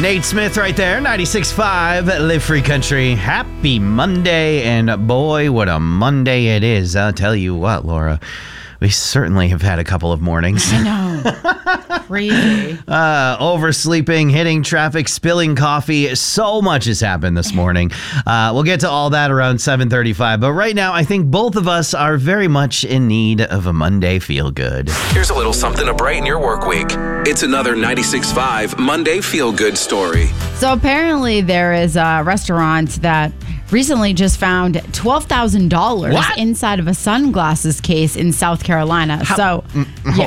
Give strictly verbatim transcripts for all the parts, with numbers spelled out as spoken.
Nate Smith right there, ninety-six point five, Live Free Country. Happy Monday, and boy, what a Monday it is. I'll tell you what, Laura, we certainly have had a couple of mornings. I know. Crazy. Uh, oversleeping, hitting traffic, spilling coffee. So much has happened this morning. Uh, we'll get to all that around seven thirty-five. But right now, I think both of us are very much in need of a Monday feel good. Here's a little something to brighten your work week. It's another ninety-six point five Monday feel good story. So apparently there is a restaurant that recently just found twelve thousand dollars What? inside of a sunglasses case in South Carolina. How- so, yeah.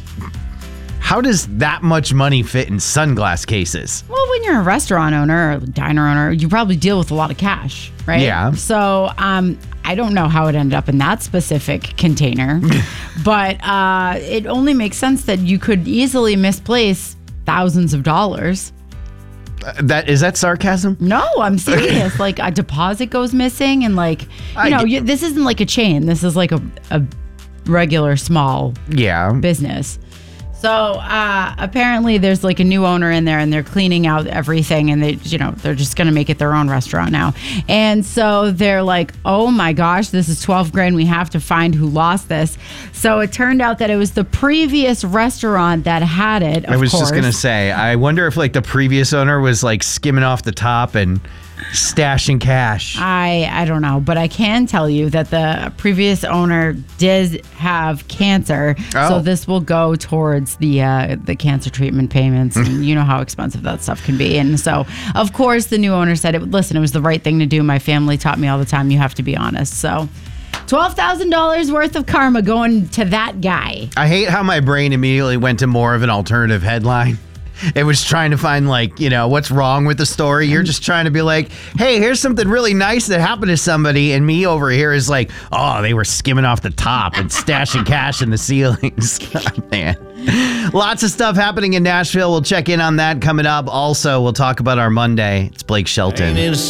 How does that much money fit in sunglass cases? Well, when you're a restaurant owner or diner owner, you probably deal with a lot of cash, right? Yeah. So, um, I don't know how it ended up in that specific container, but uh, it only makes sense that you could easily misplace thousands of dollars. Uh, that is that sarcasm? No, I'm serious. Like a deposit goes missing, and like you I know, get- you, this isn't like a chain. This is like a, a regular small Yeah. business. So uh, apparently, there's like a new owner in there, and they're cleaning out everything, and they, you know, they're just gonna make it their own restaurant now. And so they're like, "Oh my gosh, this is twelve grand. We have to find who lost this." So it turned out that it was the previous restaurant that had it. Of I was course. just gonna say, I wonder if like the previous owner was like skimming off the top and stashing cash. I I don't know, but I can tell you that the previous owner did have cancer, Oh. so this will go towards the uh, the cancer treatment payments. And you know how expensive that stuff can be, and so of course the new owner said, "It listen, it was the right thing to do. My family taught me all the time. You have to be honest." So. twelve thousand dollars worth of karma going to that guy. I hate how my brain immediately went to more of an alternative headline. It was trying to find, like, you know, what's wrong with the story. You're just trying to be like, hey, here's something really nice that happened to somebody. And me over here is like, oh, they were skimming off the top and stashing cash in the ceilings. Man. Lots of stuff happening in Nashville. We'll check in on that coming up. Also, we'll talk about our Monday. It's Blake Shelton.